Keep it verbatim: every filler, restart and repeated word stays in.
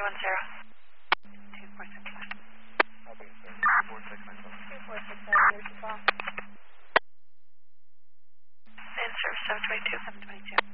two one zero. two four six nine. Copy, sir. two four six nine. two four six nine, here's the call. In service seven twenty-two. seven twenty-two.